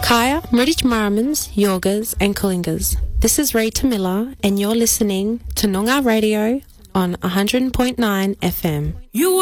Kaya, Mridich Maramans, Yogas and Kalingas. This is Rita Miller and you're listening to Noongar Radio on 100.9 FM.